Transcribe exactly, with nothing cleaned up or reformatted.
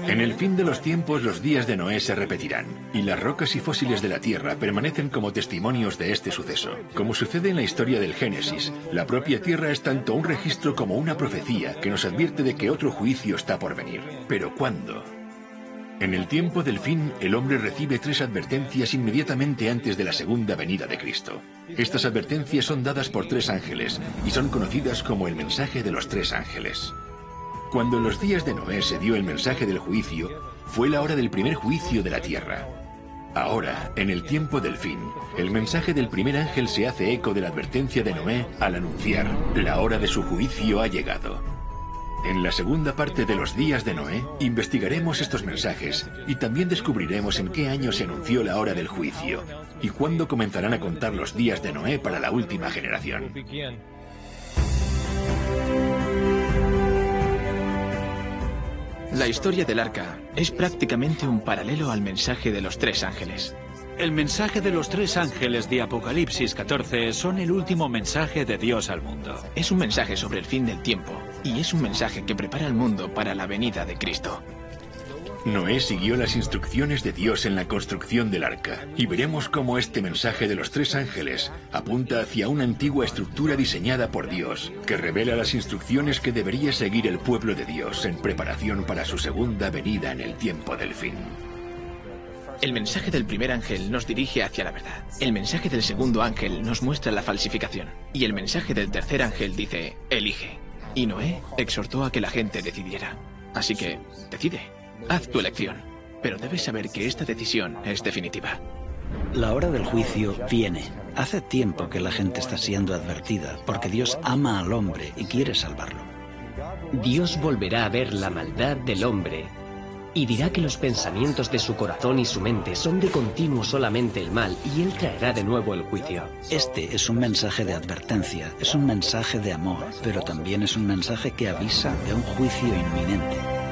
En el fin de los tiempos los días de Noé se repetirán, y las rocas y fósiles de la tierra permanecen como testimonios de este suceso. Como sucede en la historia del Génesis, la propia tierra es tanto un registro como una profecía que nos advierte de que otro juicio está por venir. ¿Pero cuándo? En el tiempo del fin, el hombre recibe tres advertencias inmediatamente antes de la segunda venida de Cristo. Estas advertencias son dadas por tres ángeles y son conocidas como el mensaje de los tres ángeles. Cuando en los días de Noé se dio el mensaje del juicio, fue la hora del primer juicio de la tierra. Ahora, en el tiempo del fin, el mensaje del primer ángel se hace eco de la advertencia de Noé al anunciar: la hora de su juicio ha llegado. En la segunda parte de los días de Noé, investigaremos estos mensajes y también descubriremos en qué año se anunció la hora del juicio y cuándo comenzarán a contar los días de Noé para la última generación. La historia del arca es prácticamente un paralelo al mensaje de los tres ángeles. El mensaje de los tres ángeles de Apocalipsis catorce son el último mensaje de Dios al mundo. Es un mensaje sobre el fin del tiempo y es un mensaje que prepara al mundo para la venida de Cristo. Noé siguió las instrucciones de Dios en la construcción del arca, y veremos cómo este mensaje de los tres ángeles apunta hacia una antigua estructura diseñada por Dios, que revela las instrucciones que debería seguir el pueblo de Dios en preparación para su segunda venida en el tiempo del fin. El mensaje del primer ángel nos dirige hacia la verdad. El mensaje del segundo ángel nos muestra la falsificación. Y el mensaje del tercer ángel dice: elige. Y Noé exhortó a que la gente decidiera. Así que, decide. Haz tu elección, pero debes saber que esta decisión es definitiva. La hora del juicio viene. Hace tiempo que la gente está siendo advertida, porque Dios ama al hombre y quiere salvarlo. Dios volverá a ver la maldad del hombre y dirá que los pensamientos de su corazón y su mente son de continuo solamente el mal, y Él traerá de nuevo el juicio. Este es un mensaje de advertencia, es un mensaje de amor, pero también es un mensaje que avisa de un juicio inminente.